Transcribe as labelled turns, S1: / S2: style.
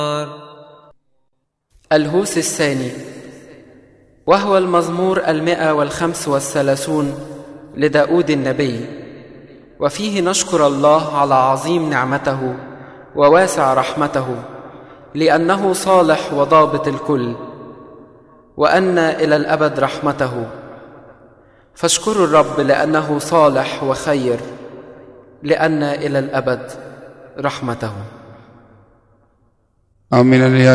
S1: الهوس الثاني، وهو المزمور 135 لداود النبي، وفيه نشكر الله على عظيم نعمته وواسع رحمته، لأنه صالح وضابط الكل، وأن إلى الأبد رحمته. فاشكروا الرب لأنه صالح وخير، لأن إلى الأبد رحمته.
S2: آمين.